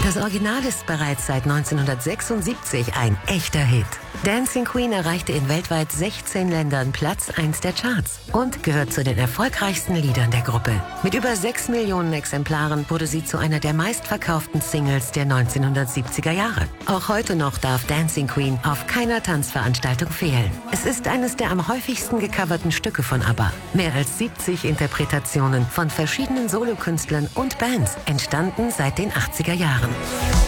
Das Original ist bereits seit 1976 ein echter Hit. Dancing Queen erreichte in weltweit 16 Ländern Platz 1 der Charts und gehört zu den erfolgreichsten Liedern der Gruppe. Mit über 6 Millionen Exemplaren wurde sie zu einer der meistverkauften Singles der 1970er Jahre. Auch heute noch darf Dancing Queen auf keiner Tanzveranstaltung fehlen. Es ist eines der am häufigsten gecoverten Stücke von ABBA. Mehr als 70 Interpretationen von verschiedenen Solokünstlern und Bands entstanden seit den 80er Jahren.